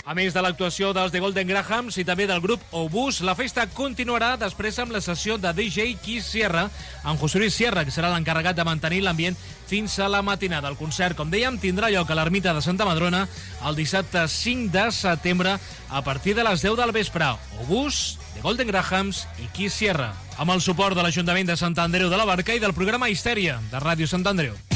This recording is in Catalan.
A més de l'actuació dels The Golden Grahams i també del grup Obús, la festa continuarà després amb la sessió de DJ Keith Sierra, amb José Luis Sierra, que serà l'encarregat de mantenir l'ambient fins a la matinada. El concert, com dèiem, tindrà lloc a l'Ermita de Santa Madrona el dissabte 5 de setembre a partir de les 10 del vespre. Obús, The Golden Grahams i Keith Sierra, amb el suport de l'Ajuntament de Sant Andreu de la Barca i del programa Histèria de Ràdio Sant Andreu.